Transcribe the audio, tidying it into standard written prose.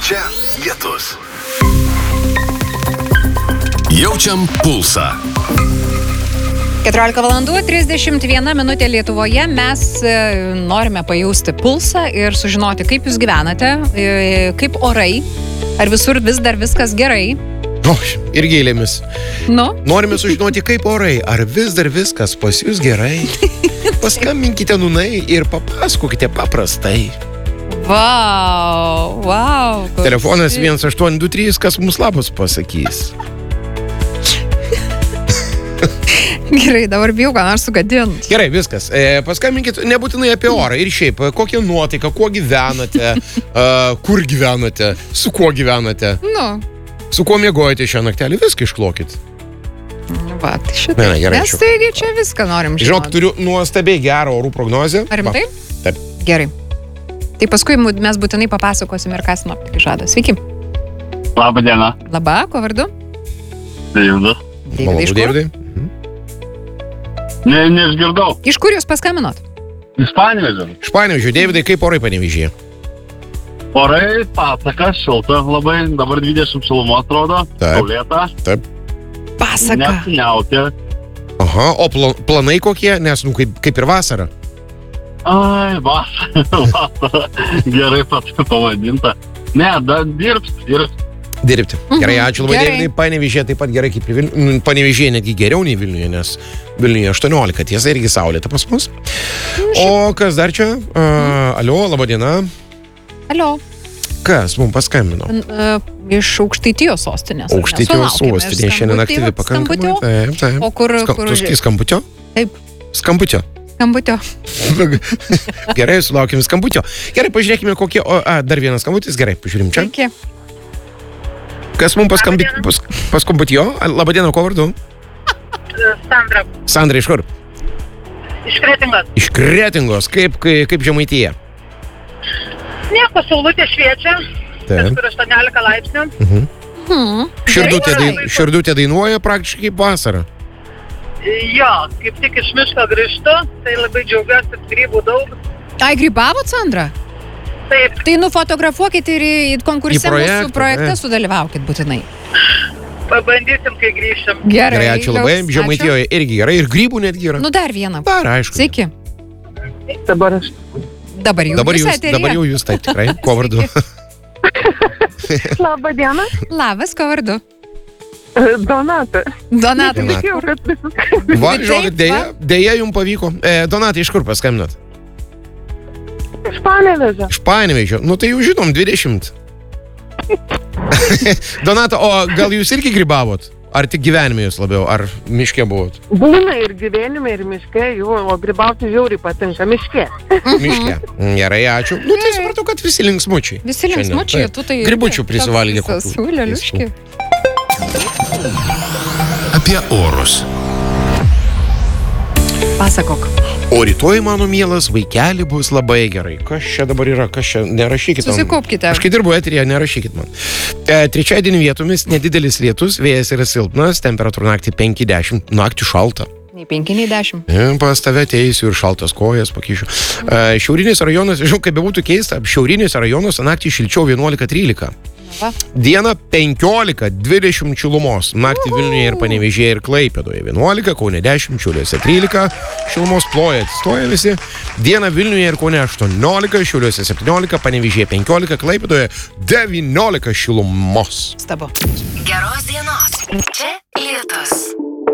Čia lietus. Jaučiam pulsą. 14 valandų 31 minutė Lietuvoje. Mes norime pajausti pulsą ir sužinoti, kaip jūs gyvenate, kaip orai, ar visur vis dar viskas gerai. Ir gėlėmis. Nu? Norime sužinoti, kaip orai, ar vis dar viskas pas jūs gerai. Paskambinkite nūnai ir papasakokite paprastai. Wow. Telefonas 1823, kas mums labas pasakys. Gerai, dabar bijau, ką nors sugadint. Gerai, viskas. Paskambinkit nebūtinai apie orą ir šiaip, kokią nuotaiką, kuo gyvenate, kur gyvenate, su kuo gyvenate, su kuo miegojate šią naktelį, viską išklokit. Va, tai šitai. Gerai, mes taigi čia viską norim žinoti. Žinok, turiu nuostabiai gerą orų prognozę. Ar rimtai? Taip. Gerai. Tai paskui mes būtinai papasakosim ir ką sinoptikai žada. Sveiki. Labą dieną. Labą, kuo vardu? Deividas. Iš kur? Deividai. Neišgirdau. Iš kur jūs paskambinot? Iš Panevėžio. Iš Panevėžio. Deividai, kaip orai Panevėžyje? Orai pasakas, šilta labai, dabar 20 šilumos atrodo, saulėta. Taip. Pasaka. Nesiniaukia. Aha, o planai kokie? Nes, kaip ir vasara. Ai, vasara. Gerai pavadinta. Ne, dirbs. Dirbti. Gerai, ačiū labai. Gerai. Deividai, Panevėžyje taip pat gerai kaip ir Vilniuje. Panevėžyje netgi geriau nei Vilniuje, nes Vilniuje 18, tiesa, irgi saulėta pas mus. O kas dar čia? Alio, laba diena. Alio. Kas mums paskambino? Iš Aukštaitijos sostinės. Aukštaitijos sostinė šiandien aktyvi pakankamai. Taip. O kur? Skambutio? Taip. Skambutio. Gerai, sulaukime skambutio. Gerai, pažiūrėkime kokie... dar vienas skambutis. Gerai, pažiūrim čia. Sveiki. Kas mums paskambutio? Labadiena, ko vardu? Sandra. Sandra, iš kur? Iš Kretingos. Iš Kretingos. Kaip Žemaitija? Nieko, saulutė šviečia. Taip. Kažkur 18 laipsnių. Širdutė dainuoja praktiškai kaip vasara. Jo, kaip tik iš miško grįžtu, tai labai džiaugiuosi, grybų daug. Ai, grybavot, Sandra? Taip. Tai nufotografuokit ir į konkursą mūsų projekte ne? sudalyvaukit būtinai. Pabandysim, kai grįšim. Gerai. Gerai, ačiū labai. Žemaitijoje irgi gerai. Ir grybų netgi yra. Dar vieną. Dar, aišku. Sveiki. Dabar aš. Dabar jau jūs taip tikrai. Ko vardu? Labą dieną. Labas, ko vardu? Donata. Donata. Va, žinokit, dėja jums pavyko. Donata, iš kur paskambinot? Iš Panevėžio. Iš Panevėžio. Nu tai jau žinom, 20. Donata, o gal jūs irgi grybavot? Ar tik gyvenime jūs labiau? Ar miške buvot? Būna ir gyvenime, ir miške, o grybauti žiauriai patinka miške. Miške. Gerai, ačiū. Nu tai supratau, kad visi linksmučiai. Visi linksmučiai, tu tai... Grybučių prisivalgė. Liuliuški. Apie orus. Pasakok. O rytoj, mano mielas, vaikeli bus labai gerai. Kas čia dabar yra? Kas čia? Nerašykit man. Susikaupkite. Aš kai dirbu eteryje, nerašykit man. Trečiadienį vietomis nedidelis lietus, vėjas yra silpnas, temperatūra naktį 5-10, naktį šalta. Nei 5, nei 10. Pas tave ateisiu ir šaltas kojas pakyšiu. Šiaurinis rajonas, žinau, kaip bebūtų keista, šiaurinis rajonas naktį šilčiau 11-13. Dieną 15-20 šilumos. Naktį Vilniuje ir Panevėžyje ir Klaipėdoje 11, Kaune 10, Šiauliuose 13. Šilumos ploja, atsistoja visi. Dieną Vilniuje ir Kaune 18, Šiauliuose 17, Panevėžyje 15, Klaipėdoje 19 šilumos. Stabu. Geros dienos. Čia